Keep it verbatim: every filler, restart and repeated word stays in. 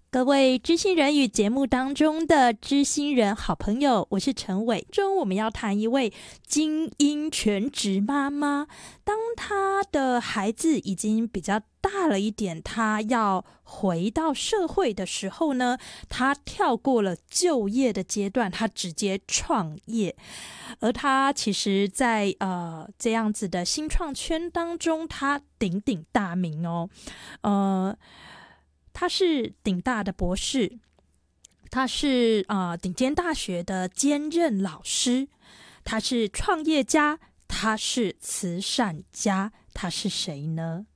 各位知心人语节目当中的知心人好朋友，我是陈伟。中我们要谈一位精英全职妈妈，当她的孩子已经比较大了一点，她要回到社会的时候呢，她跳过了就业的阶段，她直接创业。而她其实在呃这样子的新创圈当中，她鼎鼎大名哦，呃。他是顶大的博士，他是呃顶尖大学的兼任老师，他是创业家，他是慈善家，他是谁呢？